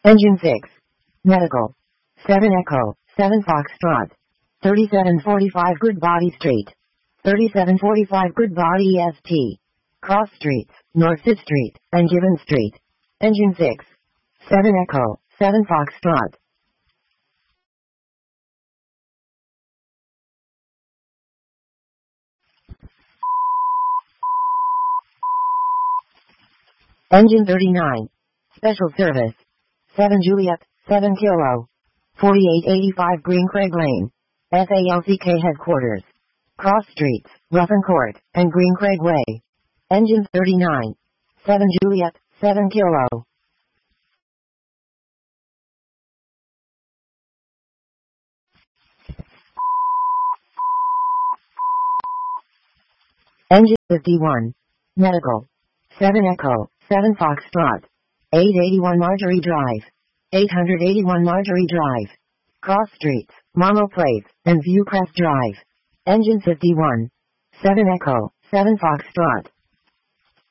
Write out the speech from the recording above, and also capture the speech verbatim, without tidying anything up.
Engine six. Medical. seven Echo, seven Foxtrot. thirty-seven forty-five Good Body Street. thirty-seven forty-five Good Body E S T. Cross Streets, North fifth Street, and Gibbon Street. Engine six. seven Echo, seven Foxtrot. Engine thirty-nine. Special Service. seven Juliet, seven Kilo. forty-eight eighty-five Green Craig Lane. S A L C K Headquarters. Cross Streets, Ruffin Court, and Green Craig Way. Engine thirty-nine. seven Juliet, seven Kilo. Engine fifty-one. Medical. seven Echo, seven Foxtrot. eight eighty-one Marjorie Drive. eight eighty-one Marjorie Drive. Cross Streets, Marlow Place, and Viewcrest Drive. Engine fifty-one. seven Echo, seven Foxtrot.